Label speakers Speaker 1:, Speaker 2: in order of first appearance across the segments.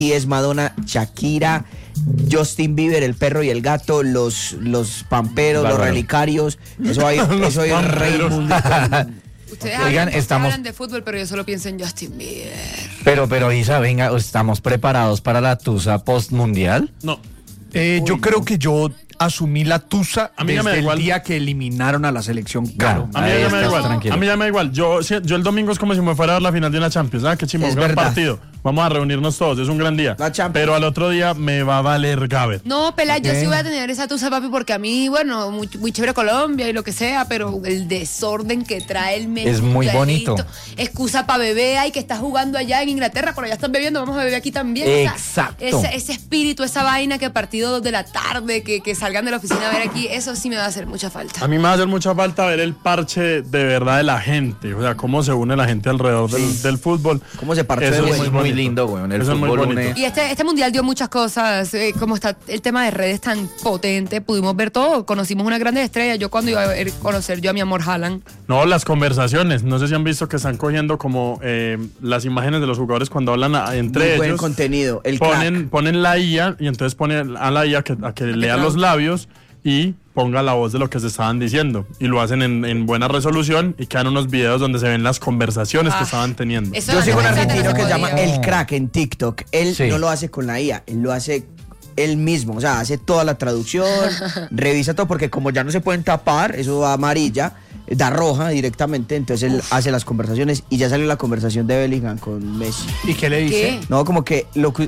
Speaker 1: y es Madonna, Shakira, Justin Bieber, el perro y el gato, los pamperos, los relicarios. Eso hay rey mundial.
Speaker 2: Ustedes
Speaker 3: Oigan,
Speaker 2: hablan de fútbol, pero yo solo pienso en Justin Bieber.
Speaker 3: Pero Isa, venga, ¿estamos preparados para la tusa postmundial?
Speaker 4: No.
Speaker 5: Yo creo que yo asumí la tusa
Speaker 4: A mí ya me da
Speaker 5: desde el
Speaker 4: igual.
Speaker 5: día que eliminaron a la selección. Claro.
Speaker 4: A mí ya me da igual.
Speaker 3: tranquilo.
Speaker 4: A mí ya me da igual. Yo el domingo es como si me fuera a ver la final de una Champions. ¿Sabes qué chimbo?
Speaker 1: Es
Speaker 4: Un gran
Speaker 1: verdad.
Speaker 4: partido. Vamos a reunirnos todos. Es un gran día.
Speaker 1: La Champions.
Speaker 4: Pero al otro día me va a valer Gaber.
Speaker 2: No, Pela, yo sí voy a tener esa tusa, papi, porque a mí, bueno, muy chévere Colombia y lo que sea, pero el desorden que trae el Messi.
Speaker 3: Es muy bonito.
Speaker 2: Excusa para beber, ay, que estás jugando allá en Inglaterra, pero ya están bebiendo, vamos a beber aquí también.
Speaker 3: Exacto.
Speaker 2: Ese espíritu, esa vaina que a partir de 2 de la tarde, que salgan de la oficina a ver aquí, eso sí me va a hacer mucha falta.
Speaker 4: A mí me va a hacer mucha falta ver el parche de verdad de la gente. O sea, cómo se une la gente alrededor del fútbol.
Speaker 1: ¿Cómo se parchó
Speaker 4: Eso
Speaker 1: de
Speaker 4: es
Speaker 1: bueno?
Speaker 3: Es muy
Speaker 4: bonito.
Speaker 3: lindo, weón. El
Speaker 4: Eso es muy
Speaker 3: fútbol
Speaker 4: bonito.
Speaker 3: une.
Speaker 2: Y este mundial dio muchas cosas, como está el tema de redes tan potente, pudimos ver todo, conocimos una grande estrella. Yo cuando iba a conocer yo a mi amor Haaland.
Speaker 4: No, las conversaciones. No sé si han visto que están cogiendo como las imágenes de los jugadores cuando hablan entre
Speaker 1: Muy
Speaker 4: ellos.
Speaker 1: buen contenido. El
Speaker 4: Ponen la IA y entonces ponen a la IA a que lea los labios y ponga la voz de lo que se estaban diciendo. Y lo hacen en buena resolución y quedan unos videos donde se ven las conversaciones que estaban teniendo.
Speaker 2: Eso
Speaker 1: Yo
Speaker 2: no
Speaker 1: sigo un
Speaker 2: se pensaba
Speaker 1: argentino que
Speaker 2: no
Speaker 1: se llama
Speaker 2: podía.
Speaker 1: El Crack en TikTok. Él
Speaker 3: Sí.
Speaker 1: no lo hace con la IA, él lo hace él mismo. O sea, hace toda la traducción, revisa todo, porque como ya no se pueden tapar, eso va amarilla, da roja directamente. Entonces él hace las conversaciones y ya salió la conversación de Bellingham con Messi.
Speaker 5: ¿Y qué le dice?
Speaker 2: ¿Qué?
Speaker 1: No, como que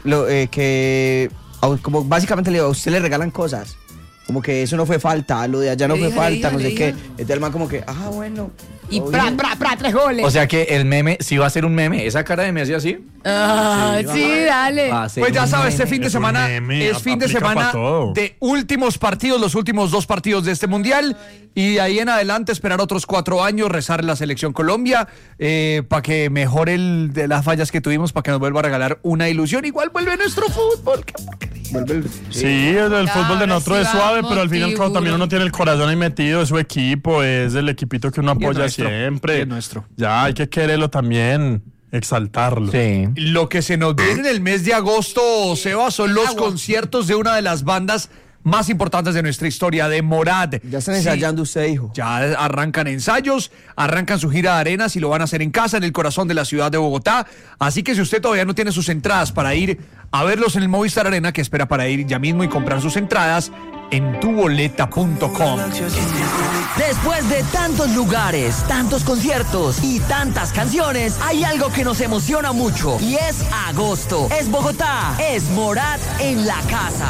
Speaker 1: como básicamente a usted le regalan cosas. Como que eso no fue falta, lo de allá no
Speaker 2: Le
Speaker 1: fue
Speaker 2: dijo,
Speaker 1: falta,
Speaker 2: le
Speaker 1: no sé
Speaker 2: dijo.
Speaker 1: qué. Entonces el man como que, bueno.
Speaker 2: Y
Speaker 1: todo
Speaker 2: pra,
Speaker 1: bien.
Speaker 2: pra, pra, 3 goles.
Speaker 3: O sea que el meme, si va a ser un meme, esa cara de Messi así.
Speaker 2: Sí, dale.
Speaker 3: Va a ser
Speaker 5: Pues ya
Speaker 3: un
Speaker 5: sabes, este
Speaker 3: meme.
Speaker 5: fin de
Speaker 4: Es un
Speaker 5: semana
Speaker 4: meme,
Speaker 5: es fin de
Speaker 4: aplica
Speaker 5: semana
Speaker 4: pa' todo.
Speaker 5: de últimos partidos, los últimos 2 partidos de este mundial, y de ahí en adelante esperar otros 4 años, rezar la selección Colombia para que mejore de las fallas que tuvimos, para que nos vuelva a regalar una ilusión. Igual vuelve nuestro fútbol. qué porquería.
Speaker 4: Sí, el fútbol de nosotros
Speaker 2: sí
Speaker 4: es suave,
Speaker 2: vamos,
Speaker 4: pero al fin y al cabo también
Speaker 2: tiburón.
Speaker 4: uno tiene el corazón ahí metido, es su equipo, es el equipito que uno
Speaker 5: Y es
Speaker 4: apoya
Speaker 5: nuestro,
Speaker 4: siempre.
Speaker 5: y es nuestro.
Speaker 4: Ya hay que quererlo también, exaltarlo.
Speaker 3: Sí.
Speaker 5: Lo que se nos viene en el mes de agosto, Seba, son los conciertos de una de las bandas más importantes de nuestra historia, de Morat.
Speaker 1: Ya están
Speaker 5: Sí.
Speaker 1: ensayando usted, hijo.
Speaker 5: Ya arrancan ensayos, arrancan su gira de arenas y lo van a hacer en casa, en el corazón de la ciudad de Bogotá. Así que si usted todavía no tiene sus entradas para ir a verlos en el Movistar Arena, que espera para ir ya mismo y comprar sus entradas en tuboleta.com.
Speaker 6: Después de tantos lugares, tantos conciertos y tantas canciones, hay algo que nos emociona mucho y es agosto. Es Bogotá, es Morat en la casa.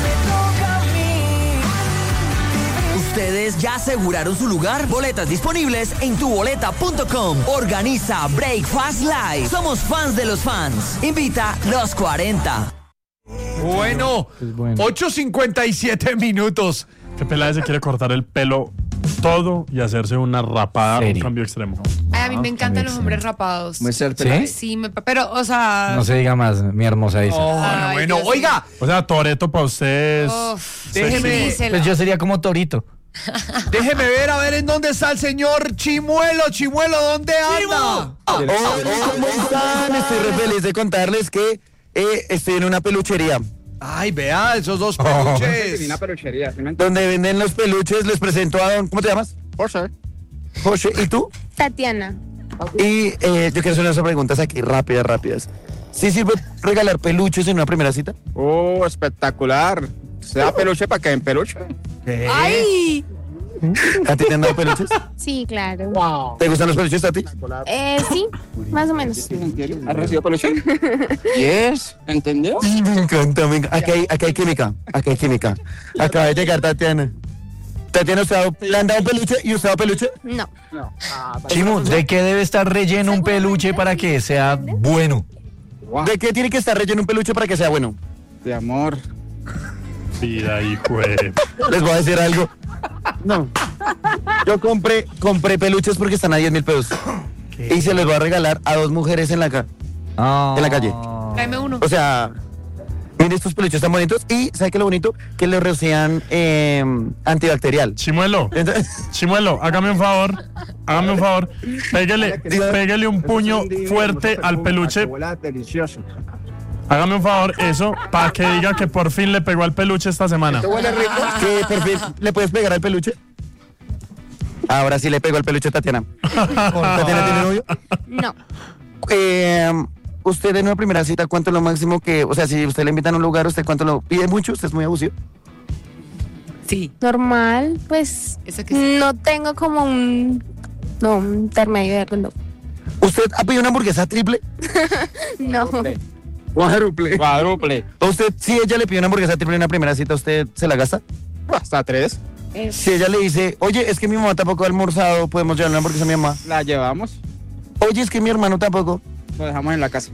Speaker 6: ¿Ustedes ya aseguraron su lugar? Boletas disponibles en tuboleta.com. Organiza Breakfast Live. Somos fans de los fans. Invita los 40.
Speaker 5: Bueno,
Speaker 3: Es bueno.
Speaker 5: 8:57 minutos.
Speaker 4: Que Peláez se quiere cortar el pelo todo y hacerse una rapada, un
Speaker 3: Serio.
Speaker 4: cambio extremo.
Speaker 2: Ay, a mí me encantan los
Speaker 3: sí.
Speaker 2: hombres rapados.
Speaker 1: Muestra el
Speaker 3: ¿Sí?
Speaker 1: Peláez.
Speaker 2: Sí, pero, o sea.
Speaker 3: No se diga más, mi hermosa Isa.
Speaker 5: Oh,
Speaker 2: Ay,
Speaker 5: bueno,
Speaker 2: Dios
Speaker 5: oiga,
Speaker 4: O sea, Toretto para ustedes.
Speaker 2: Uf,
Speaker 5: déjeme-
Speaker 2: sí, se
Speaker 3: Pues
Speaker 2: la-
Speaker 3: yo sería como Torito.
Speaker 5: déjeme ver a ver en dónde está el señor Chimuelo. Chimuelo, ¿dónde anda?
Speaker 7: ¿Cómo están? Estoy re feliz de contarles que estoy en una peluchería.
Speaker 5: Ay, vea, esos 2 peluches.
Speaker 7: Donde venden los peluches, les presento a don... ¿Cómo te llamas? José. José, ¿y tú?
Speaker 8: Tatiana.
Speaker 7: Y yo quiero hacer unas preguntas aquí rápidas. ¿Sí sirve regalar peluches en una primera cita?
Speaker 9: Oh, espectacular. ¿Se da peluche para que en peluche?
Speaker 2: ¡Ay!
Speaker 7: ¿A ti te han dado peluches?
Speaker 8: Sí, claro.
Speaker 7: ¿Te gustan los peluches a ti?
Speaker 8: Sí, más o menos.
Speaker 9: ¿Has recibido peluche? Yes, ¿entendió?
Speaker 7: Sí, me encanta, Aquí hay química. Acaba de llegar Tatiana. Tatiana, ¿le han dado peluche y usted ha dado peluche?
Speaker 8: No.
Speaker 3: Chimu, ¿de qué debe estar relleno un peluche para que sea bueno?
Speaker 7: ¿De qué tiene que estar relleno un peluche para que sea bueno?
Speaker 9: De amor.
Speaker 4: Vida, hijo de...
Speaker 7: Les voy a decir algo. No. Yo compré peluches porque están a 10.000 pesos. Y se los voy a regalar a 2 mujeres en la calle.
Speaker 2: Tráeme uno.
Speaker 7: O sea, miren estos peluches tan bonitos. Y ¿sabe qué es lo bonito? Que le rocian antibacterial.
Speaker 4: Chimuelo, Chimuelo, hágame un favor. Pégale un puño fuerte al peluche.
Speaker 9: Chocolate delicioso.
Speaker 4: Hágame un favor, eso, para que diga que por fin le pegó al peluche esta semana.
Speaker 9: ¿Esto huele rico?
Speaker 7: ¿Qué, por fin, le puedes pegar al peluche? Ahora sí le pegó al peluche a Tatiana. ¿Tatiana tiene novio?
Speaker 8: No.
Speaker 7: Usted en una primera cita, ¿cuánto es lo máximo que, o sea, si usted le invitan a un lugar, usted cuánto lo pide mucho? ¿Usted es muy abusivo?
Speaker 2: Sí.
Speaker 8: Normal, pues
Speaker 2: Eso que sí.
Speaker 8: no tengo como un intermedio de reloj.
Speaker 7: ¿Usted ha pedido una hamburguesa triple?
Speaker 8: No.
Speaker 7: Cuádruple.
Speaker 9: Cuádruple.
Speaker 7: ¿O usted, si ella le pide una hamburguesa triple en una primera cita, usted se la gasta?
Speaker 9: Hasta 3.
Speaker 7: Si ella le dice, oye, es que mi mamá tampoco ha almorzado, podemos llevar una hamburguesa a mi mamá.
Speaker 9: La llevamos.
Speaker 7: Oye, es que mi hermano tampoco.
Speaker 9: Lo dejamos en la casa.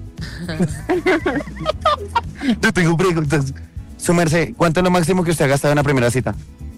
Speaker 7: Yo tengo preguntas. Su merced, ¿cuánto es lo máximo que usted ha gastado en una primera cita?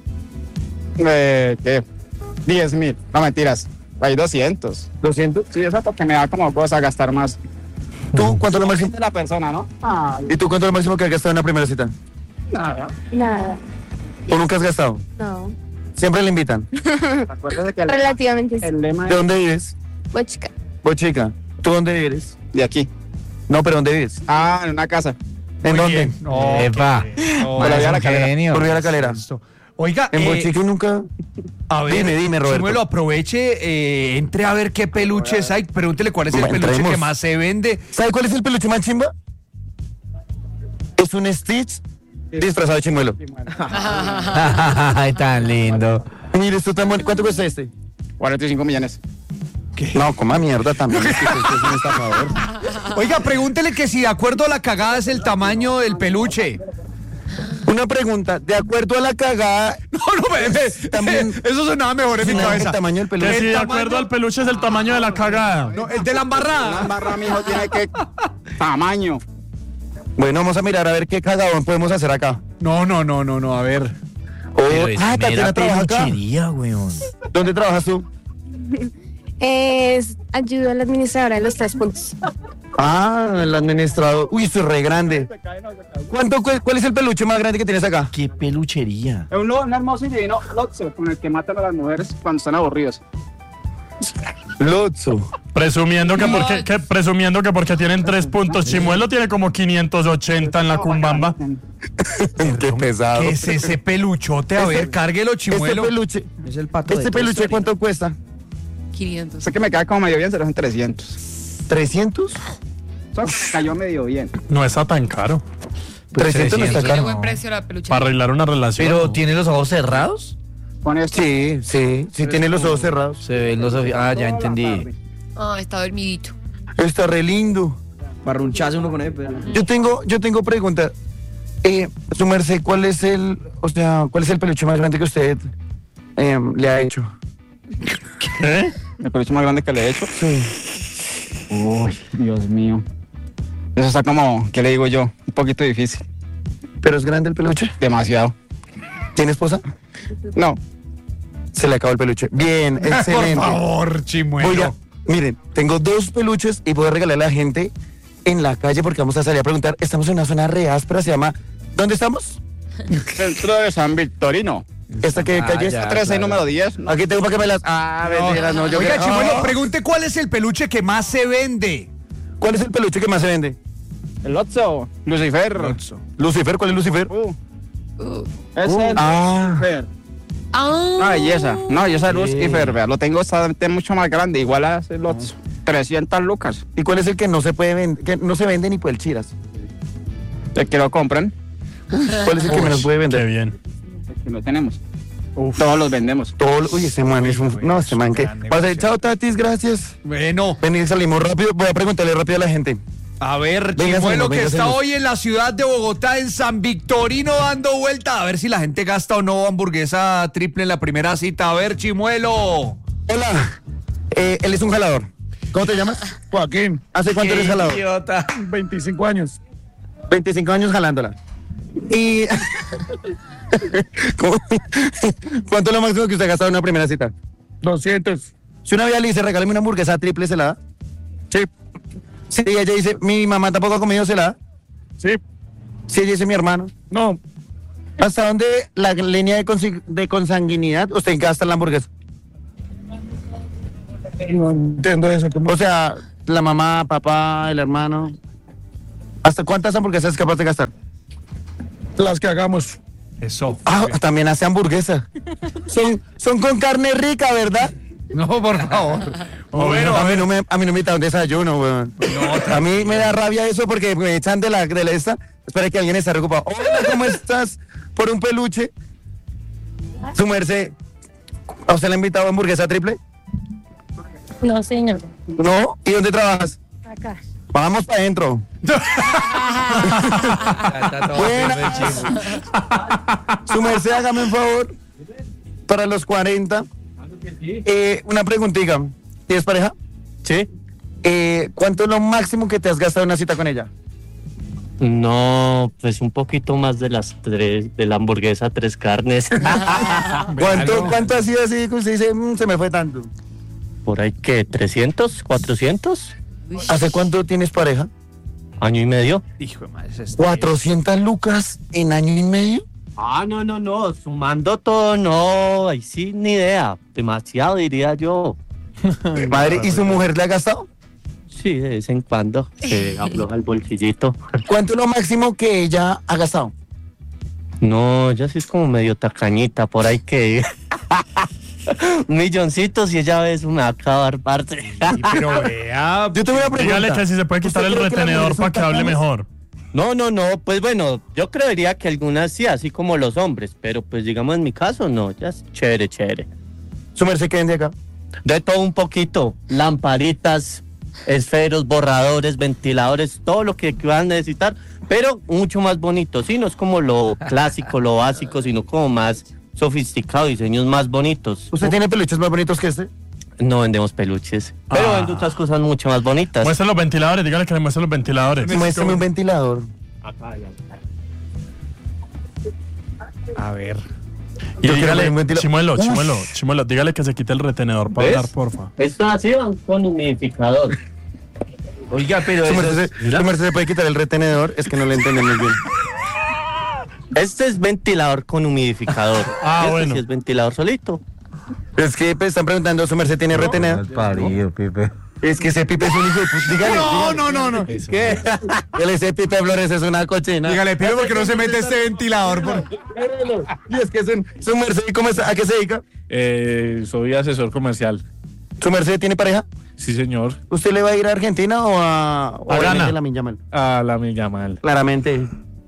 Speaker 9: ¿Qué? 10.000. No, mentiras. Hay 200.
Speaker 7: ¿200?
Speaker 9: Sí, eso porque me da como cosa gastar más.
Speaker 7: ¿Tú cuánto es lo máximo?
Speaker 9: De la persona, ¿no?
Speaker 7: ¿Y tú cuánto es lo máximo que has gastado en una primera cita?
Speaker 9: Nada.
Speaker 8: Nada.
Speaker 7: ¿O nunca has gastado?
Speaker 8: No.
Speaker 7: Siempre le invitan.
Speaker 9: Acuérdate que
Speaker 8: Relativamente sí.
Speaker 9: el lema
Speaker 7: ¿De dónde vives?
Speaker 8: Bochica.
Speaker 7: Vos, chica, ¿tú dónde eres?
Speaker 9: de aquí.
Speaker 7: No, pero ¿dónde vives?
Speaker 9: Ah, en una casa.
Speaker 7: ¿En
Speaker 5: Muy
Speaker 7: dónde?
Speaker 5: bien. No,
Speaker 3: Epa.
Speaker 5: no,
Speaker 9: Por la
Speaker 5: es
Speaker 9: vía
Speaker 5: un
Speaker 9: La Calera.
Speaker 5: genio.
Speaker 7: Por Vía La Calera.
Speaker 5: Esto. Oiga,
Speaker 7: ¿En Bochica nunca?
Speaker 5: a ver,
Speaker 7: Dime, Roberto.
Speaker 5: Chimuelo, aproveche, entre a ver qué peluches hay. Pregúntele cuál es el peluche
Speaker 7: Entremos.
Speaker 5: que más se vende.
Speaker 7: ¿Sabe cuál es el peluche más chimba? Es un Stitch disfrazado de chimuelo.
Speaker 3: Ay, tan lindo.
Speaker 7: Mire, esto tan bonito. ¿Cuánto cuesta este?
Speaker 9: 45 millones.
Speaker 7: No, coma mierda también. Es que usted es un estafador.
Speaker 5: Oiga, pregúntele que si de acuerdo a la cagada es el tamaño del peluche.
Speaker 7: Una pregunta, de acuerdo a la cagada,
Speaker 5: No,
Speaker 7: también-
Speaker 5: eso sonaba mejor en mi
Speaker 7: ¿el
Speaker 5: cabeza.
Speaker 7: tamaño del
Speaker 4: Que
Speaker 7: peluche?
Speaker 4: si de
Speaker 5: tamaño-
Speaker 4: acuerdo al peluche es el tamaño de la cagada.
Speaker 5: No, el de la
Speaker 9: La
Speaker 5: embarrada.
Speaker 9: barra, mijo, tiene que tamaño.
Speaker 7: Bueno, vamos a mirar a ver qué cagadón podemos hacer acá.
Speaker 5: No, a ver.
Speaker 3: Pero es mera
Speaker 7: Tatiana trabaja acá.
Speaker 3: peluchería, weón.
Speaker 7: ¿Dónde trabajas tú?
Speaker 8: Ayudo a la administradora de los 3 puntos.
Speaker 7: Ah, el administrador. Uy, esto es re grande. ¿Cuál es el peluche más grande que tienes acá?
Speaker 3: Qué peluchería.
Speaker 9: Es un hermoso y divino Lotso con el que matan a las mujeres cuando están aburridos.
Speaker 7: Lotso.
Speaker 4: Presumiendo que porque tienen 3 puntos. Chimuelo tiene como 580 en la cumbamba.
Speaker 7: Qué pesado.
Speaker 5: ¿Qué es ese peluchote? A ver, cárguelo,
Speaker 7: Este
Speaker 5: Chimuelo.
Speaker 7: peluche,
Speaker 1: Es el pato de
Speaker 7: este
Speaker 1: Toy
Speaker 7: peluche,
Speaker 1: Story.
Speaker 7: ¿cuánto cuesta?
Speaker 2: 500.
Speaker 9: Sé que me cae como medio bien, se los en 300.
Speaker 7: ¿300?
Speaker 9: Eso cayó medio bien.
Speaker 4: No está tan caro.
Speaker 7: 300 no está
Speaker 2: Tiene
Speaker 7: caro.
Speaker 2: buen precio la peluche.
Speaker 4: Para arreglar una relación.
Speaker 3: Pero ¿tiene los ojos cerrados?
Speaker 9: Con esto.
Speaker 7: Sí, tiene los ojos cerrados.
Speaker 3: Se ven los ojos. Ah, ya entendí.
Speaker 2: Ah, está dormidito.
Speaker 7: Está re lindo.
Speaker 1: Barrunchazo uno con él, pero...
Speaker 7: Yo tengo pregunta. Su merced, ¿cuál es el peluche más grande que usted le ha hecho?
Speaker 4: ¿Qué?
Speaker 9: El peluche más grande que le he hecho.
Speaker 7: Sí.
Speaker 9: Uy, Dios mío. Eso está como, ¿qué le digo yo? Un poquito difícil.
Speaker 7: ¿Pero es grande el peluche?
Speaker 9: Demasiado.
Speaker 7: ¿Tiene esposa?
Speaker 9: No.
Speaker 7: Se le acabó el peluche. Bien, excelente.
Speaker 5: Por favor, Chimuelo.
Speaker 7: Voy a, miren, tengo 2 peluches y voy a regalarle a la gente en la calle porque vamos a salir a preguntar. Estamos en una zona re áspera, se llama... ¿Dónde estamos?
Speaker 9: Centro de San Victorino.
Speaker 7: ¿Esta qué calle es?
Speaker 3: ya.
Speaker 9: 13 número 10. ¿no?
Speaker 7: Aquí tengo para que me las... mentira, no, yo
Speaker 5: Oiga,
Speaker 7: quiero-
Speaker 5: Chimuelo,
Speaker 7: Ah.
Speaker 5: pregunte cuál es el peluche que más se vende.
Speaker 7: ¿Cuál es el peluche que más se vende?
Speaker 9: El Lotso. Lucifer.
Speaker 7: Lucifer, ¿cuál es Lucifer?
Speaker 9: Es el
Speaker 7: Ah.
Speaker 9: Lucifer.
Speaker 2: Ah.
Speaker 9: Una belleza. No, yo soy Lucifer, vea. Lo tengo bastante mucho más grande. Igual a el Lotso. 300 lucas.
Speaker 7: ¿Y cuál es el que no se puede vender, que no se vende ni por el chiras?
Speaker 9: El que lo compran,
Speaker 7: ¿Cuál es el que menos puede
Speaker 4: Qué
Speaker 7: vender?
Speaker 4: bien.
Speaker 9: el que lo tenemos. Todos los vendemos.
Speaker 7: Uy, ese man es un... No, ese man que...
Speaker 5: Grande,
Speaker 7: Pase,
Speaker 5: grande.
Speaker 7: chao, Tatis, gracias.
Speaker 5: Bueno,
Speaker 7: Vení, salimos rápido. Voy a preguntarle rápido a la gente.
Speaker 5: a ver,
Speaker 7: Venga,
Speaker 5: Chimuelo,
Speaker 7: señor,
Speaker 5: que
Speaker 7: venga,
Speaker 5: está
Speaker 7: señor.
Speaker 5: hoy en la ciudad de Bogotá, en San Victorino, dando vuelta. A ver si la gente gasta o no hamburguesa triple en la primera cita. A ver, Chimuelo.
Speaker 7: Hola. Él es un jalador. ¿Cómo te llamas? Joaquín. ¿Hace cuánto eres jalador?
Speaker 3: Idiota.
Speaker 7: 25 años. 25 años jalándola. Y... ¿Cómo? ¿Cuánto es lo máximo que usted ha gastado en una primera cita? 200. Si una vieja le dice, regálame una hamburguesa triple, ¿se la da? Sí. Si ella dice, mi mamá tampoco ha comido, ¿se la da? Sí. Si ella dice, mi hermano. No. ¿Hasta dónde la línea de consanguinidad usted gasta en la hamburguesa? No entiendo eso. O sea, la mamá, papá, el hermano. ¿Hasta cuántas hamburguesas es capaz de gastar?
Speaker 10: Las que hagamos.
Speaker 5: Eso.
Speaker 7: Ah, también hace hamburguesa. Son con carne rica, ¿verdad?
Speaker 5: No, por favor.
Speaker 7: Bueno, a mí no me invitan a un desayuno, weón. No, a mí me da rabia eso porque me echan de la esta. Espera que alguien está ocupado. Hola, ¿cómo estás? Por un peluche. Su merced, ¿a usted le ha invitado a hamburguesa triple?
Speaker 8: No, señor.
Speaker 7: ¿No? ¿Y dónde trabajas?
Speaker 8: Acá.
Speaker 7: Vamos para adentro. Buenas. Su merced, hágame un favor. Para los 40. Una preguntita. ¿Tienes pareja?
Speaker 11: Sí.
Speaker 7: ¿Cuánto es lo máximo que te has gastado en una cita con ella?
Speaker 11: No, pues un poquito más de las 3, de la hamburguesa 3 carnes.
Speaker 7: ¿Cuánto ha sido así que usted dice, se me fue tanto?
Speaker 11: Por ahí que 300, 400.
Speaker 7: ¿Hace cuánto tienes pareja?
Speaker 11: Año y medio.
Speaker 5: Hijo de madre,
Speaker 7: 400 lucas en año y medio.
Speaker 11: Ah, no, sumando todo, no, ahí sí, ni idea. Demasiado, diría yo.
Speaker 7: Madre, ¿y su mujer le ha gastado?
Speaker 11: Sí, de vez en cuando se afloja el bolsillito.
Speaker 7: ¿Cuánto es lo máximo que ella ha gastado?
Speaker 11: No, ya sí es como medio tacañita, por ahí que... 1 milloncito, si ella ve eso me va a acabar parte.
Speaker 5: Pero vea,
Speaker 7: yo te voy a preguntar.
Speaker 4: Dígale que si se puede quitar el retenedor para que hable mejor.
Speaker 11: No, pues bueno, yo creería que algunas sí, así como los hombres, pero pues digamos en mi caso no, ya es chévere.
Speaker 7: ¿Su merced qué vende acá?
Speaker 11: De todo un poquito, lamparitas, esferos, borradores, ventiladores, todo lo que van a necesitar, pero mucho más bonito, sí, no es como lo clásico, lo básico, sino como más sofisticado, diseños más bonitos.
Speaker 7: ¿Usted tiene peluches más bonitos que este?
Speaker 11: No vendemos peluches, pero vendo otras cosas mucho más bonitas.
Speaker 4: Muestra los ventiladores, dígale que le muestre los ventiladores.
Speaker 7: Muéstrame un ventilador.
Speaker 5: A ver.
Speaker 4: Y dígale, Chimuelo, dígale que se quite el retenedor para hablar, porfa.
Speaker 11: Esto así van con humidificador.
Speaker 5: Oiga, pero
Speaker 7: Su merced se puede quitar el retenedor, es que no le entendemos bien.
Speaker 11: Este es ventilador con humidificador.
Speaker 4: Bueno.
Speaker 11: Sí es ventilador solito.
Speaker 7: Es que pues, están preguntando, ¿su merced tiene retenedor?
Speaker 3: Parido, Pipe.
Speaker 7: Es que ese Pipe es un hijo de puta. Dígale.
Speaker 5: No.
Speaker 7: ¿Qué? Ese Pipe Flores es una cochina.
Speaker 5: Dígale, Pipe, porque no se mete este ventilador.
Speaker 7: Y es que su merced, ¿a qué se dedica?
Speaker 12: Soy asesor comercial.
Speaker 7: ¿Su merced tiene pareja?
Speaker 12: Sí, señor.
Speaker 7: ¿Usted le va a ir a Argentina o a
Speaker 4: Ghana?
Speaker 7: La Minyamal?
Speaker 12: A la Minyamal.
Speaker 7: Claramente.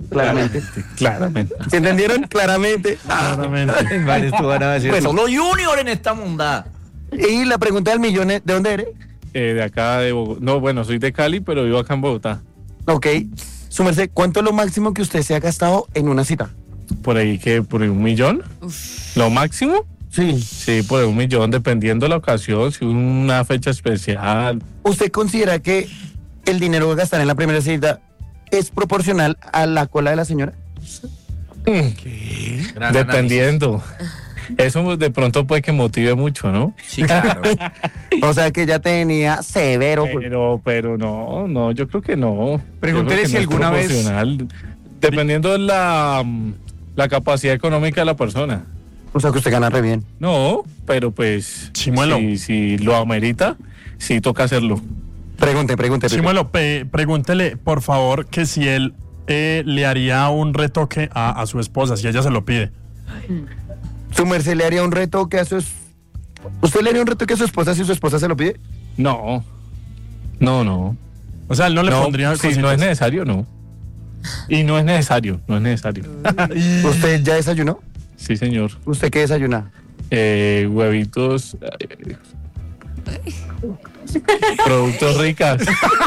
Speaker 7: ¿Se entendieron? Claramente.
Speaker 3: Bueno, solo Junior en esta mundad.
Speaker 7: Y la pregunta del millón es, ¿de dónde eres?
Speaker 12: De acá de Bogotá. No, bueno, soy de Cali, pero vivo acá en Bogotá.
Speaker 7: Ok. Su merced, ¿cuánto es lo máximo que usted se ha gastado en una cita?
Speaker 12: Por ahí que por 1 millón. ¿Lo máximo?
Speaker 7: Sí.
Speaker 12: Sí, por 1 millón, dependiendo de la ocasión, si una fecha especial.
Speaker 7: ¿Usted considera que el dinero que gastar en la primera cita es proporcional a la cola de la señora?
Speaker 12: ¿Qué? Dependiendo. Eso de pronto puede que motive mucho, ¿no?
Speaker 3: Sí, claro.
Speaker 7: O sea que ya tenía severo.
Speaker 12: Pero no, yo creo que no.
Speaker 5: Pregúntele si alguna vez.
Speaker 12: Dependiendo de la capacidad económica de la persona.
Speaker 7: O sea que usted gana re bien.
Speaker 12: No, pero pues.
Speaker 4: Chimuelo.
Speaker 12: Si lo amerita, sí toca hacerlo.
Speaker 7: Pregunte.
Speaker 4: Chimuelo, pregúntele, por favor, que si él le haría un retoque a su esposa, si ella se lo pide.
Speaker 7: ¿Su merced le haría un retoque a su ¿Usted le haría un retoque a su esposa si su esposa se lo pide?
Speaker 12: No.
Speaker 4: O sea, él no le pondría...
Speaker 12: Si no es necesario, no. Y no es necesario.
Speaker 7: ¿Usted ya desayunó?
Speaker 12: Sí, señor.
Speaker 7: ¿Usted qué desayuna?
Speaker 12: Huevitos... productos ricas.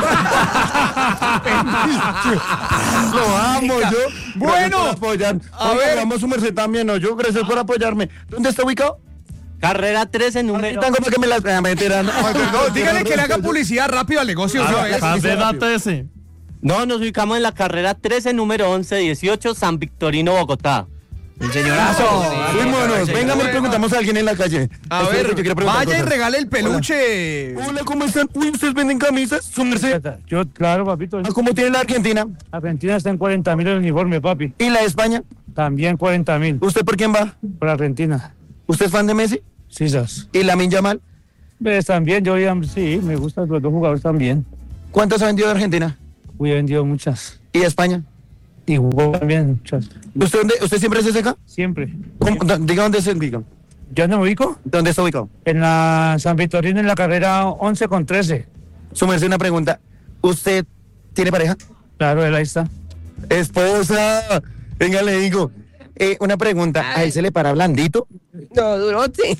Speaker 7: Lo amo yo.
Speaker 5: Bueno,
Speaker 7: a ver, vamos su merced también, ¿no? Yo, gracias por apoyarme. ¿Dónde está ubicado?
Speaker 11: Carrera 13, número.
Speaker 7: Tengo para que me las mentira.
Speaker 5: No, dígale que le haga publicidad rápido al negocio.
Speaker 4: Carrera 13.
Speaker 11: No, nos ubicamos en la carrera 13, número 1118, San Victorino, Bogotá.
Speaker 7: El señorazo. Fuímonos. Venga, me preguntamos a alguien en la calle.
Speaker 5: A ver, vaya y regale el peluche.
Speaker 7: Hola, ¿cómo están? Uy, ¿ustedes venden camisas? ¿Su merced?
Speaker 13: Yo, claro, papito.
Speaker 7: ¿Cómo tiene la Argentina?
Speaker 13: Argentina está en 40.000 el uniforme, papi.
Speaker 7: ¿Y la de España?
Speaker 13: También 40.000.
Speaker 7: ¿Usted por quién va?
Speaker 13: Por Argentina.
Speaker 7: ¿Usted es fan de Messi?
Speaker 13: Sí, sos.
Speaker 7: ¿Y Lamine Yamal?
Speaker 13: Pues también, sí, me gustan los dos jugadores también.
Speaker 7: ¿Cuántas ha vendido de Argentina?
Speaker 13: He vendido muchas.
Speaker 7: ¿Y a España?
Speaker 13: Igual también.
Speaker 7: ¿Usted siempre se seca?
Speaker 13: Siempre.
Speaker 7: Diga dónde se ubica.
Speaker 13: ¿Yo no me ubico?
Speaker 7: ¿Dónde está ubicado?
Speaker 13: En la San Victorino, en la carrera 11 con 13.
Speaker 7: Su merced, una pregunta. ¿Usted tiene pareja?
Speaker 13: Claro, él ahí está.
Speaker 7: Esposa. Venga, le digo. Una pregunta. ¿A él se le para blandito?
Speaker 14: No, durote.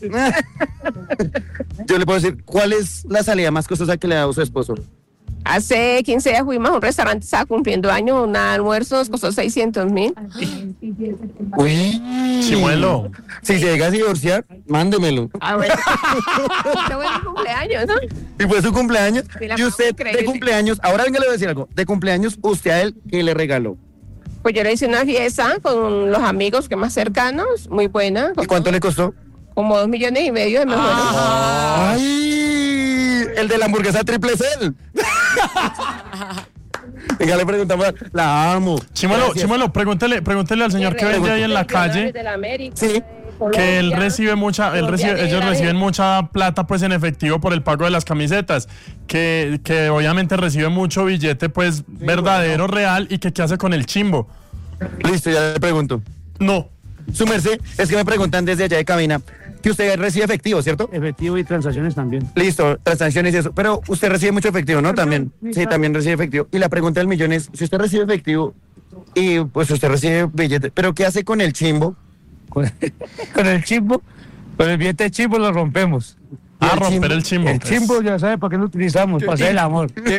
Speaker 7: Yo le puedo decir, ¿cuál es la salida más costosa que le ha dado su esposo?
Speaker 14: Hace 15 días fuimos a un restaurante, estaba cumpliendo año, un almuerzo nos costó 600,000.
Speaker 7: Uy.
Speaker 4: Chimuelo.
Speaker 7: Si se llega a divorciar, mándemelo.
Speaker 14: Ah, bueno. Este fue mi cumpleaños, ¿no?
Speaker 7: Y fue su cumpleaños.
Speaker 14: Sí, la
Speaker 7: Y usted,
Speaker 14: increíble.
Speaker 7: de cumpleaños, ahora venga, le voy a decir algo. De cumpleaños, usted a él, ¿qué le regaló?
Speaker 14: Pues yo le hice una fiesta con los amigos que más cercanos, muy buena.
Speaker 7: ¿Y cuánto le costó?
Speaker 14: Como 2,5 millones de mejor.
Speaker 7: ¡Ay! El de la hamburguesa triple cel. Venga, le preguntamos. La amo.
Speaker 4: Chimuelo, pregúntele al señor que vende ahí en la calle.
Speaker 7: Sí.
Speaker 4: Que él recibe ellos reciben mucha plata pues en efectivo por el pago de las camisetas, que obviamente recibe mucho billete pues verdadero, real, y que qué hace con el chimbo.
Speaker 7: Listo, ya le pregunto.
Speaker 4: No.
Speaker 7: Su merced, es que me preguntan desde allá de cabina que usted recibe efectivo, ¿cierto?
Speaker 13: Efectivo y transacciones también.
Speaker 7: Listo, transacciones y eso. Pero usted recibe mucho efectivo, ¿no? También. Sí, también recibe efectivo. Y la pregunta del millón es, si usted recibe efectivo y pues usted recibe billete, ¿pero qué hace con el chimbo?
Speaker 13: Con el chimbo, con el billete de chimbo lo rompemos.
Speaker 4: Romper el chimbo.
Speaker 13: El chimbo, ya sabe para qué lo utilizamos, para hacer el amor.
Speaker 7: Me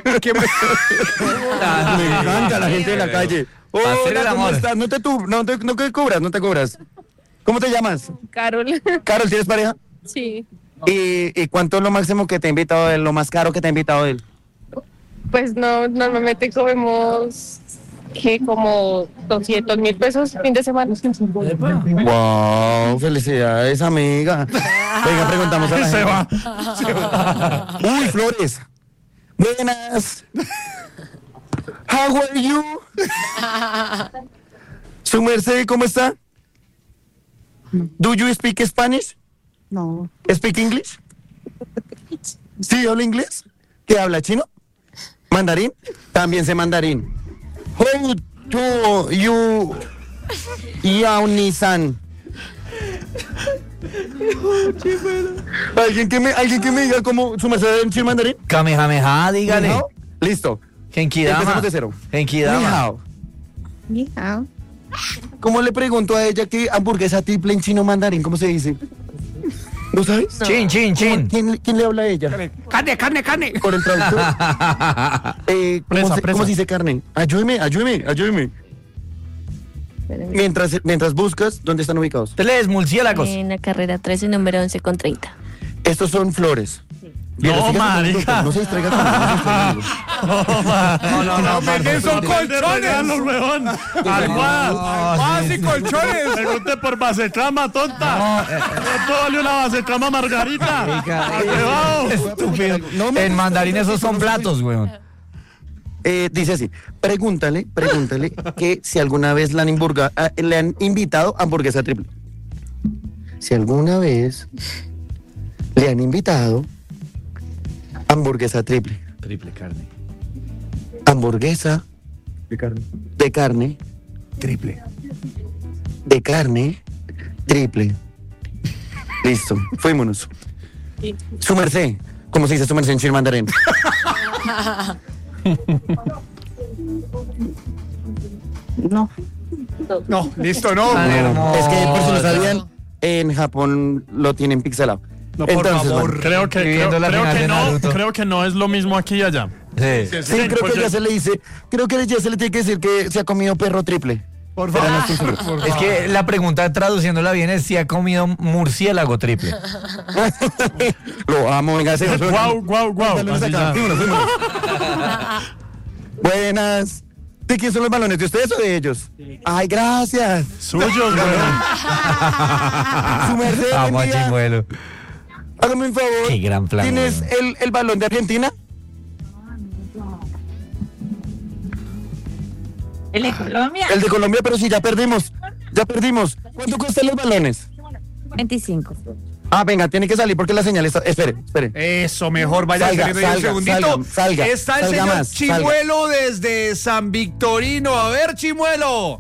Speaker 7: encanta la gente de la calle. Hola, ¿cómo estás? No te cobras, no te cobras. ¿Cómo te llamas?
Speaker 8: Carol.
Speaker 7: Carol, ¿tienes pareja?
Speaker 8: Sí.
Speaker 7: ¿Y cuánto es lo máximo que te ha invitado él, lo más caro que te ha invitado él?
Speaker 8: Pues no, normalmente comemos que como 200,000 pesos fin de semana.
Speaker 7: Wow, felicidades, amiga. Venga, preguntamos a la gente.
Speaker 4: Se va.
Speaker 7: Uy, Flores. Buenas. How are you? Su merced, ¿cómo está? Do you speak Spanish?
Speaker 15: No.
Speaker 7: ¿Speak English? ¿Sí habla inglés? ¿Qué habla chino? ¿Mandarín? También sé mandarín. How to you Yao Nissan? ¿Alguien que me diga cómo su merced en chino mandarín?
Speaker 3: Kamehameha, dígale.
Speaker 7: ¿No? Listo.
Speaker 3: Genkidama.
Speaker 7: Empezamos de cero.
Speaker 3: Genkidama.
Speaker 7: Ni hao.
Speaker 15: Ni hao.
Speaker 7: ¿Cómo le pregunto a ella que hamburguesa triple en chino mandarín? ¿Cómo se dice? ¿No sabes?
Speaker 3: No. Chin, chin, chin.
Speaker 7: ¿Quién le habla a ella?
Speaker 5: Carne.
Speaker 7: Por el traductor. ¿Cómo se dice carne? Ayúdeme. Mientras buscas, ¿dónde están ubicados?
Speaker 3: Tres murciélagos.
Speaker 8: En la carrera 13, número 11 con 30.
Speaker 7: Estos son flores.
Speaker 4: No, marica.
Speaker 7: No se distraiga conmigo.
Speaker 5: No, son colchones. Almohadas. Más y colchones.
Speaker 4: Pregunte por basecama, tonta. ¿Cuánto vale una basecama margarita?
Speaker 3: Estúpido. En mandarín esos son platos, weón.
Speaker 7: Dice así, pregúntale que si alguna vez le han invitado a hamburguesa triple. Si alguna vez le han invitado hamburguesa triple.
Speaker 3: Triple carne.
Speaker 7: Hamburguesa de carne.
Speaker 3: Triple.
Speaker 7: De carne triple. Listo, fuímonos. Su merced. ¿Cómo se dice su merced en chino mandarín?
Speaker 15: No.
Speaker 5: No, listo, no.
Speaker 7: Es que por si no sabían, en Japón lo tienen pixelado.
Speaker 5: No, por favor.
Speaker 7: Bueno,
Speaker 4: Creo que no es lo mismo aquí y allá.
Speaker 7: sí, creo que ya se le dice, creo que ya se le tiene que decir que se ha comido perro triple.
Speaker 5: Por
Speaker 7: Pero
Speaker 5: favor.
Speaker 7: no estoy seguro.
Speaker 3: Es que la pregunta traduciéndola bien es si ha comido murciélago triple.
Speaker 7: Lo amo, venga, ese
Speaker 4: Guau. Así ya.
Speaker 7: Buenas. ¿De quién son los balones? ¿De ustedes o de ellos? Ay, gracias.
Speaker 4: Suyos, güey.
Speaker 7: Su merced,
Speaker 3: Vamos a
Speaker 7: bendiga.
Speaker 3: Chimuelo.
Speaker 7: Hágame un favor.
Speaker 3: Qué gran plan.
Speaker 7: ¿Tienes el balón de Argentina?
Speaker 15: ¿El de Colombia?
Speaker 7: El de Colombia, pero sí, ya perdimos. ¿Cuánto cuestan los balones?
Speaker 15: 25.
Speaker 7: Venga, tiene que salir porque la señal está... Espere.
Speaker 5: Eso, mejor vaya
Speaker 7: Salga,
Speaker 5: saliendo un segundito.
Speaker 7: salga,
Speaker 5: está el
Speaker 7: salga
Speaker 5: señor
Speaker 7: más,
Speaker 5: Chimuelo desde San Victorino. A ver, Chimuelo.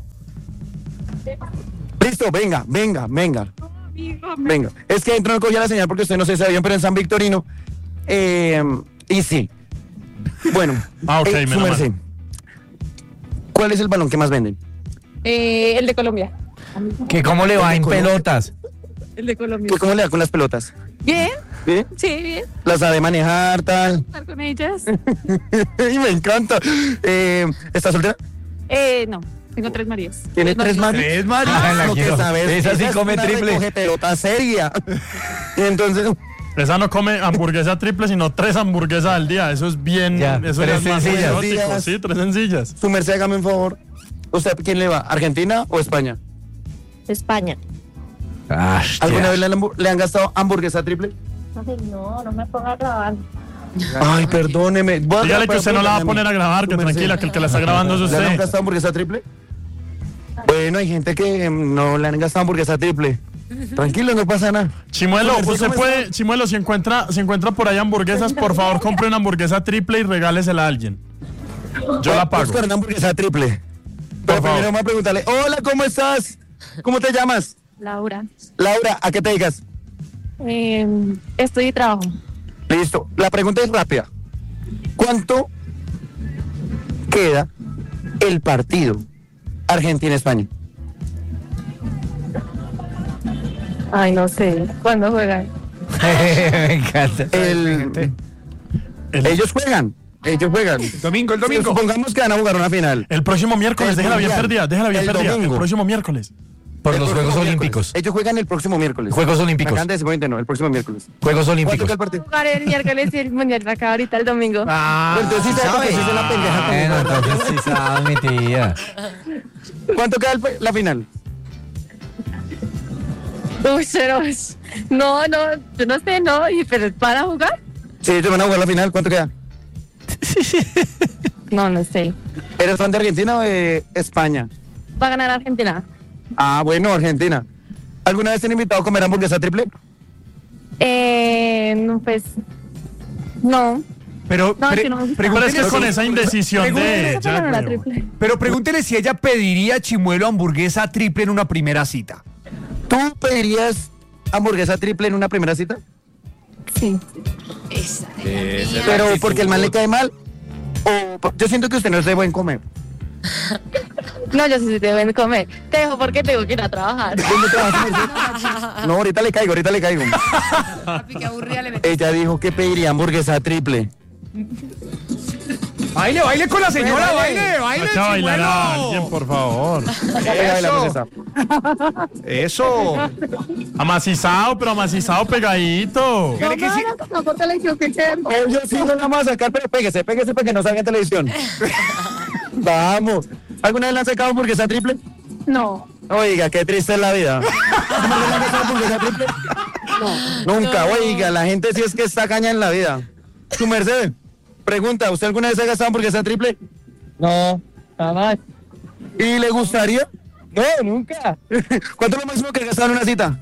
Speaker 7: Listo, venga. Venga. Es que adentro no cogía la señal porque usted no se sabía, pero en San Victorino. Y sí. Bueno,
Speaker 4: ok,
Speaker 7: su merced. ¿Cuál es el balón que más venden?
Speaker 8: El de Colombia.
Speaker 3: ¿Que cómo le va en pelotas?
Speaker 8: El de Colombia.
Speaker 7: ¿Cómo le da con las pelotas?
Speaker 8: Bien.
Speaker 7: ¿Bien?
Speaker 8: Sí, bien.
Speaker 7: ¿Las sabe manejar, tal?
Speaker 8: ¿Estar con ellas?
Speaker 7: Y me encanta. ¿Está soltera?
Speaker 8: No. Tengo 3 maridos.
Speaker 7: ¿Tiene 3 maridos?
Speaker 5: 3 maridos.
Speaker 7: Lo que sabes.
Speaker 3: Esa sí come triple.
Speaker 7: Recoge pelota seria. Y entonces...
Speaker 4: Esa no come hamburguesa triple, sino 3 hamburguesas al día. Eso es bien.
Speaker 3: Ya,
Speaker 4: eso
Speaker 3: 3
Speaker 4: es más
Speaker 3: sencillas.
Speaker 4: exótico. Sí, 3 sencillas.
Speaker 7: Su merced, hágame un favor. ¿Usted quién le va? ¿Argentina o España?
Speaker 15: España.
Speaker 7: ¿Alguna vez le han gastado hamburguesa triple?
Speaker 15: Ay, no me ponga a grabar.
Speaker 7: Ay, perdóneme.
Speaker 4: Dígale que usted no la va a poner a grabar, que tranquila, que el que la está grabando es
Speaker 7: ¿Le han
Speaker 4: usted.
Speaker 7: gastado hamburguesa triple? Bueno, hay gente que no le han gastado hamburguesa triple. Tranquilo, no pasa nada.
Speaker 4: Chimuelo,
Speaker 7: Su merced,
Speaker 4: usted
Speaker 7: ¿cómo
Speaker 4: puede,
Speaker 7: está?
Speaker 4: Chimuelo, si encuentra por ahí hamburguesas, por favor, compre una hamburguesa triple y regálesela a alguien. Yo la pago.
Speaker 7: Buscar una hamburguesa triple. Pero
Speaker 4: favor.
Speaker 7: primero vamos a preguntarle, hola, ¿cómo estás? ¿Cómo te llamas?
Speaker 15: Laura.
Speaker 7: Laura, ¿a qué te dedicas?
Speaker 15: Estudio y trabajo.
Speaker 7: Listo. La pregunta es rápida. ¿Cuánto queda el partido Argentina-España?
Speaker 8: Ay, no sé. ¿Cuándo juegan?
Speaker 3: Me encanta.
Speaker 7: Ellos juegan.
Speaker 5: Domingo.
Speaker 7: Supongamos que van a jugar una final.
Speaker 4: El próximo miércoles, déjala bien perdida. El próximo miércoles.
Speaker 3: Por los Juegos Olímpicos.
Speaker 7: Ellos juegan el próximo miércoles.
Speaker 3: Juegos Olímpicos.
Speaker 7: Me acaban de decir, no, el próximo miércoles.
Speaker 3: Juegos
Speaker 7: ¿Cuánto
Speaker 3: Olímpicos.
Speaker 7: queda el partido?
Speaker 8: Jugar el miércoles y el mundial acá ahorita el domingo.
Speaker 7: Entonces sí sabe porque sí se la pendeja
Speaker 3: Bueno,
Speaker 7: conmigo.
Speaker 3: entonces sí sabe, mi tía.
Speaker 7: ¿Cuánto queda la final?
Speaker 8: Uy, cero. No, yo no sé, no. ¿Pero para jugar?
Speaker 7: Sí, ellos van a jugar la final. ¿Cuánto queda?
Speaker 8: No sé.
Speaker 7: ¿Eres fan de Argentina o de España?
Speaker 8: Va a ganar Argentina.
Speaker 7: Bueno, Argentina. ¿Alguna vez te han invitado a comer hamburguesa triple?
Speaker 8: No, pues. No.
Speaker 5: Pero
Speaker 8: No, que no.
Speaker 4: Pero es que con esa indecisión de ella.
Speaker 8: la
Speaker 4: güey.
Speaker 8: triple.
Speaker 5: Pero pregúntele si ella pediría, Chimuelo, hamburguesa triple en una primera cita.
Speaker 7: ¿Tú pedirías hamburguesa triple en una primera cita?
Speaker 8: Sí.
Speaker 2: Esa
Speaker 7: Pero porque el man le cae mal. Yo siento que usted no es de buen comer.
Speaker 8: No, yo sí deben comer. Te dejo porque tengo que ir a trabajar.
Speaker 7: ¿Dónde trabajas? No, ahorita le caigo.
Speaker 2: Papi, qué aburrida le metí.
Speaker 7: Ella dijo que pediría hamburguesa triple.
Speaker 5: Baile con la señora, baile,
Speaker 4: Echa a bailar a alguien, por favor.
Speaker 5: Eso.
Speaker 4: Amacizado, pero amacizado pegadito.
Speaker 8: No, por televisión que queden.
Speaker 7: Yo sí no la vamos a sacar, pero pégese para que no salga en televisión. Vamos. ¿Alguna vez le han sacado hamburguesa triple?
Speaker 8: No.
Speaker 7: Oiga, qué triste es la vida. ¿Alguna vez le han sacado hamburguesa triple? No. Nunca, oiga, la gente sí es que está caña en la vida. Su merced, pregunta, ¿usted alguna vez ha gastado hamburguesa triple?
Speaker 13: No, jamás.
Speaker 7: ¿Y le gustaría?
Speaker 13: No, nunca.
Speaker 7: ¿Cuánto es lo máximo que ha gastado en una cita?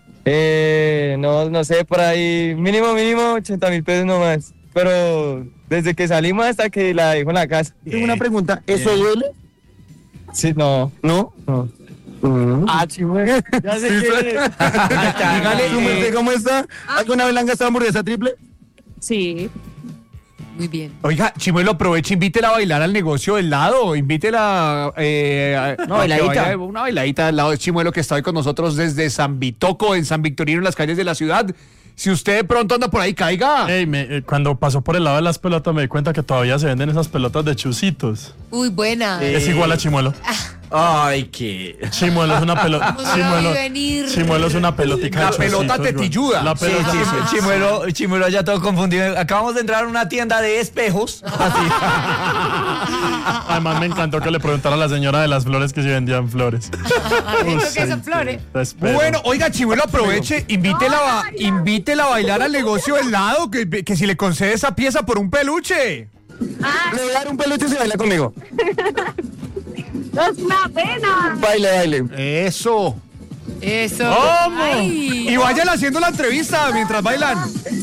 Speaker 13: No sé, por ahí, mínimo 80,000 pesos nomás. Pero desde que salimos hasta que la dejo en la casa.
Speaker 7: Tengo una pregunta, ¿eso duele?
Speaker 13: Sí, no.
Speaker 7: ¿No?
Speaker 13: No.
Speaker 7: Chimuelo.
Speaker 13: Ya sé quién es.
Speaker 7: Dígale, su merced, ¿cómo está? ¿Alguna vez le han gastado hamburguesa triple?
Speaker 8: Sí.
Speaker 2: Muy bien.
Speaker 5: Oiga, Chimuelo, aproveche, invítela a bailar al negocio del lado, invítela
Speaker 7: bailadita.
Speaker 5: una bailadita al lado de Chimuelo que está hoy con nosotros desde San Vitoco, en San Victorino, en las calles de la ciudad. Si usted de pronto anda por ahí, caiga.
Speaker 4: Ey, cuando pasó por el lado de las pelotas me di cuenta que todavía se venden esas pelotas de chusitos.
Speaker 2: Uy, buena.
Speaker 4: Es igual a Chimuelo.
Speaker 3: Ay, qué.
Speaker 4: Chimuelo es una pelota.
Speaker 2: No la vi venir.
Speaker 4: Chimuelo es una pelotica.
Speaker 5: La
Speaker 4: de
Speaker 5: pelota
Speaker 4: chocitos, güey.
Speaker 5: tetilluda.
Speaker 4: La pelota.
Speaker 3: Chimuelo ya todo confundido. Acabamos de entrar a una tienda de espejos.
Speaker 4: Además me encantó que le preguntara a la señora de las flores que si vendían flores.
Speaker 2: Dijo que son flores.
Speaker 5: Bueno, oiga, Chimuelo, aproveche, invítela a bailar al negocio del lado, que si le concede esa pieza por un peluche.
Speaker 7: Le voy a dar un peluche si baila conmigo.
Speaker 8: ¡Es una pena!
Speaker 7: Baile.
Speaker 5: Eso.
Speaker 2: Eso.
Speaker 5: ¿Cómo?
Speaker 2: Ay.
Speaker 5: Y vayan haciendo la entrevista mientras bailan.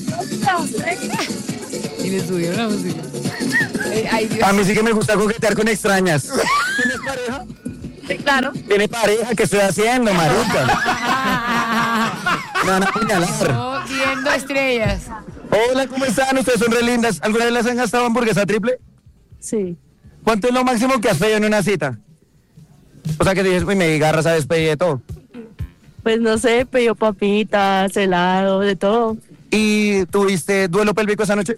Speaker 2: Y le subieron la música. Ay, Dios.
Speaker 7: A mí sí que me gusta coquetear con extrañas. ¿Tienes pareja?
Speaker 15: Sí, claro.
Speaker 7: ¿Tiene pareja? ¿Qué estoy haciendo, marica? Me van a apuñalar.
Speaker 2: Oh, viendo estrellas.
Speaker 7: Hola, ¿cómo están? Ustedes son re lindas. ¿Alguna vez les han gastado hamburguesa triple?
Speaker 15: Sí.
Speaker 7: ¿Cuánto es lo máximo que has pedido en una cita? O sea, que dices, uy, me agarras a despedir de todo.
Speaker 15: Pues no sé, pidió papitas, helado, de todo.
Speaker 7: ¿Y tuviste duelo pélvico esa noche?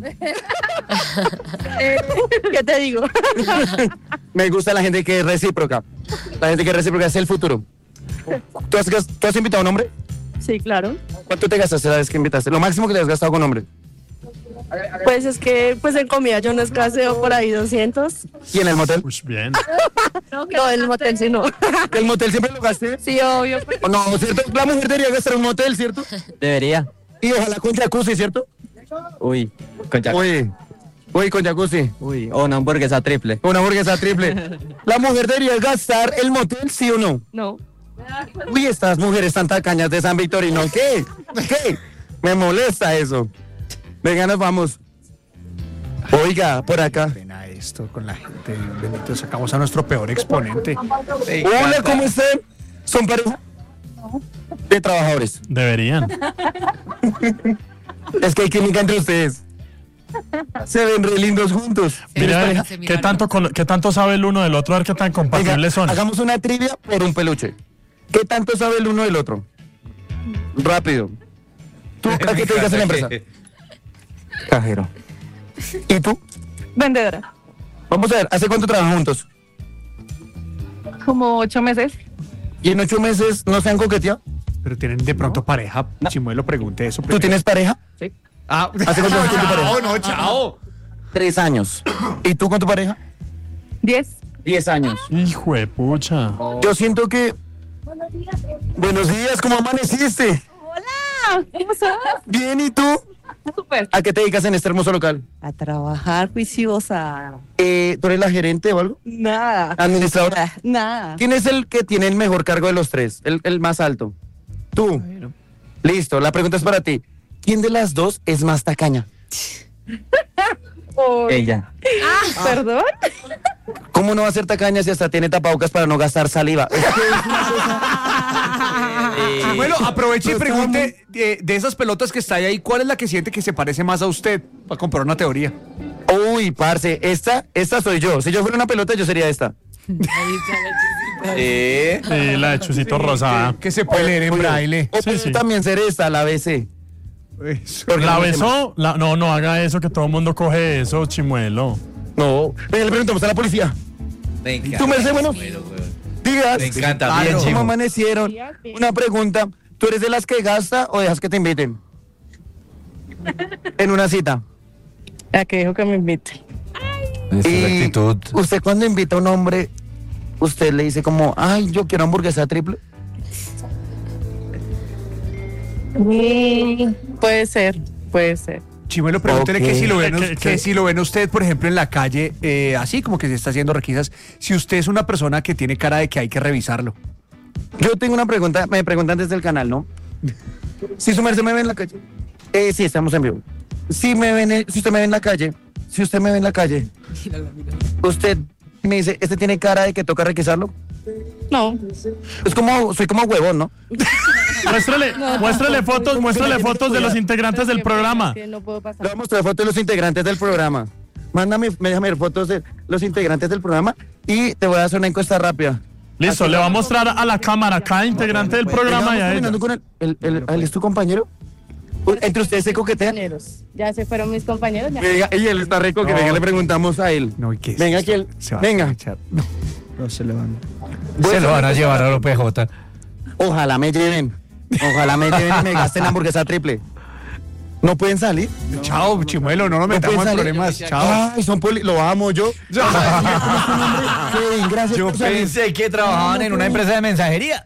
Speaker 15: ¿Qué te digo?
Speaker 7: Me gusta la gente que es recíproca. La gente que es recíproca es el futuro. ¿Tú has invitado a un hombre?
Speaker 15: Sí, claro.
Speaker 7: ¿Cuánto te gastaste la vez que invitaste? Lo máximo que te has gastado con hombre.
Speaker 15: Pues es que pues en comida yo no escaseo por ahí 200.
Speaker 7: ¿Y en el motel?
Speaker 4: Pues bien.
Speaker 15: No, el motel sí no.
Speaker 7: ¿El motel siempre lo gasté?
Speaker 15: Sí, obvio.
Speaker 7: ¿O no, cierto? La mujer debería gastar un motel, ¿cierto?
Speaker 11: Debería.
Speaker 7: Y ojalá con jacuzzi, ¿cierto?
Speaker 11: Uy, con jacuzzi.
Speaker 7: Uy, con jacuzzi.
Speaker 11: Uy, o una hamburguesa triple.
Speaker 7: Una hamburguesa triple. ¿La mujer debería gastar el motel, sí o no?
Speaker 15: No.
Speaker 7: Uy, estas mujeres tan tacañas de San Victorino. ¿Qué? ¿Qué? Me molesta eso. Venga, nos vamos. Oiga, por acá.
Speaker 5: Pena esto con la gente. Bendito, sacamos a nuestro peor exponente.
Speaker 7: Hola, ¿cómo están? ¿Son pareja? De trabajadores.
Speaker 4: Deberían.
Speaker 7: Es que hay química entre ustedes. Se ven re lindos juntos.
Speaker 4: Mira, ¿qué tanto sabe el uno del otro? A ver qué tan compatibles son.
Speaker 7: Hagamos una trivia por un peluche. ¿Qué tanto sabe el uno del otro? Rápido. ¿Tú a qué te dedicas en la empresa? Cajero. ¿Y tú?
Speaker 8: Vendedora.
Speaker 7: Vamos a ver, ¿hace cuánto trabajan juntos?
Speaker 8: Como 8 meses.
Speaker 7: ¿Y en 8 meses no se han coqueteado?
Speaker 5: Pero tienen de pronto pareja. Chimuelo, pregunté eso.
Speaker 7: ¿Tú tienes pareja?
Speaker 5: Sí. Ah,
Speaker 7: ¿Hace cuánto tiempo tu pareja?
Speaker 5: No, chao.
Speaker 7: 3 años. ¿Y tú con tu pareja?
Speaker 8: 10.
Speaker 7: 10 años.
Speaker 4: Hijo de pucha.
Speaker 7: Yo siento que... Buenos días, ¿cómo amaneciste?
Speaker 15: Hola, ¿cómo estás?
Speaker 7: Bien, ¿y tú?
Speaker 15: Súper.
Speaker 7: ¿A qué te dedicas en este hermoso local?
Speaker 15: A trabajar, juiciosa.
Speaker 7: ¿Tú eres la gerente o algo?
Speaker 15: Nada.
Speaker 7: ¿Administradora?
Speaker 15: Nada.
Speaker 7: ¿Quién es el que tiene el mejor cargo de los tres? El más alto. Tú. Listo, la pregunta es para ti. ¿Quién de las dos es más tacaña?
Speaker 11: Ella.
Speaker 15: ¿Perdón?
Speaker 7: ¿Cómo no va a ser tacaña si hasta tiene tapabocas para no gastar saliva? Es que es una cosa...
Speaker 5: Bueno, aproveche y pregunte de esas pelotas que está ahí, ¿cuál es la que siente que se parece más a usted? Para comprar una teoría.
Speaker 7: Uy, parce, esta soy yo. Si yo fuera una pelota, yo sería esta.
Speaker 4: Sí, la de Chusito Rosada.
Speaker 5: Que se puede leer en braille.
Speaker 7: O puede también ser esta, la BC.
Speaker 4: ¿La besó? No haga eso, que todo el mundo coge eso, Chimuelo.
Speaker 7: No, venga, le preguntamos a la policía.
Speaker 16: Venga.
Speaker 7: ¿Tú, Merced, bueno? Digas.
Speaker 16: Me encanta, bien,
Speaker 7: ¿Cómo
Speaker 16: Chimo.
Speaker 7: amanecieron? Una pregunta. ¿Tú eres de las que gasta o dejas que te inviten? En una cita.
Speaker 15: A que dijo que me invite.
Speaker 3: Esa es la
Speaker 7: Y
Speaker 3: actitud.
Speaker 7: usted cuando invita a un hombre, usted le dice como, ay, yo quiero hamburguesa triple.
Speaker 15: Puede ser, puede ser.
Speaker 5: Chimuelo, pregúntele
Speaker 7: Ok.
Speaker 5: que si lo ven,
Speaker 4: ¿Qué?
Speaker 5: si lo ven usted, por ejemplo, en la calle, así como que se está haciendo requisas, si usted es una persona que tiene cara de que hay que revisarlo.
Speaker 7: Yo tengo una pregunta, me preguntan desde el canal, ¿no? Si su merced me ve en la calle. Sí, estamos en vivo. Si usted me ve en la calle, usted me dice, ¿este tiene cara de que toca requisarlo?
Speaker 15: No.
Speaker 7: Soy como huevón, ¿no?
Speaker 4: Muéstrale fotos de los integrantes del programa.
Speaker 15: No puedo
Speaker 7: Le
Speaker 15: pasar.
Speaker 7: voy a mostrar fotos de los integrantes del programa. Déjame ver fotos de los integrantes del programa y te voy a hacer una encuesta rápida.
Speaker 4: Listo, le va a mostrar a la cámara cada integrante del programa y a ella.
Speaker 7: caminando con ¿él es tu compañero? ¿Entre ustedes se coquetean?
Speaker 15: Compañeros. Ya se fueron mis compañeros. Ya.
Speaker 7: Venga, y él está rico, que venga, le preguntamos a él.
Speaker 5: No, ¿y qué es
Speaker 7: Venga,
Speaker 5: eso?
Speaker 7: que él.
Speaker 5: Se va a
Speaker 7: Venga.
Speaker 5: aprovechar.
Speaker 1: No se le van.
Speaker 3: Se lo van a llevar a OPJ.
Speaker 7: Ojalá me lleven y me gasten la hamburguesa triple. ¿No pueden salir?
Speaker 5: Chao, Chimuelo, no nos metamos en
Speaker 7: salir?
Speaker 5: problemas. Chao.
Speaker 7: Ay, lo amo yo. Kevin, gracias
Speaker 3: Yo
Speaker 7: por salir.
Speaker 3: pensé que trabajaban en una empresa de mensajería.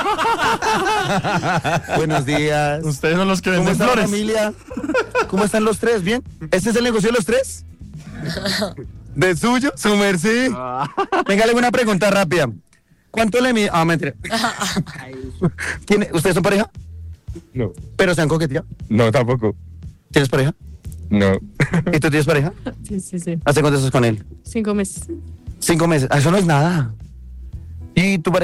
Speaker 7: Buenos días.
Speaker 4: Ustedes son los que
Speaker 7: ¿Cómo
Speaker 4: venden
Speaker 7: está la
Speaker 4: flores.
Speaker 7: familia? ¿Cómo están los tres? ¿Bien? ¿Este es el negocio de los tres? ¿De suyo? ¿Su merced? Venga, le hago una pregunta rápida. ¿Cuánto le mide? Ah, mentira. ¿Ustedes son pareja?
Speaker 16: No.
Speaker 7: ¿Pero se han coqueteado?
Speaker 16: No, tampoco.
Speaker 7: ¿Tienes pareja?
Speaker 16: No.
Speaker 7: ¿Y tú tienes pareja?
Speaker 15: Sí, sí, sí.
Speaker 7: ¿Hace cuánto estás con él?
Speaker 15: 5 meses.
Speaker 7: 5 meses. Eso no es nada. ¿Y tu pareja?